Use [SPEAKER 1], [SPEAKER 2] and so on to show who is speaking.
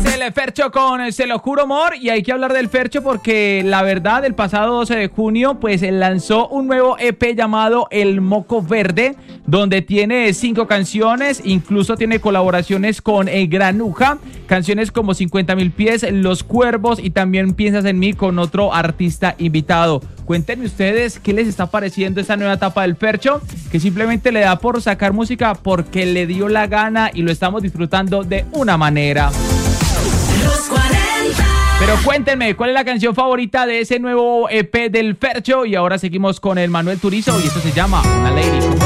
[SPEAKER 1] el Fercho con Se lo juro amor, y hay que hablar del Fercho porque la verdad el pasado 12 de junio pues lanzó un nuevo EP llamado El Moco Verde, donde tiene 5 canciones, incluso tiene colaboraciones con Granuja, canciones como 50.000 pies, Los Cuervos y también Piensas en mí con otro artista invitado. Cuéntenme ustedes qué les está pareciendo esta nueva etapa del Fercho, que simplemente le da por sacar música porque le dio la gana y lo estamos disfrutando de una manera.
[SPEAKER 2] Los 40.
[SPEAKER 1] Pero cuéntenme, ¿cuál es la canción favorita de ese nuevo EP del Fercho? Y ahora seguimos con el Manuel Turizo y esto se llama Una Lady.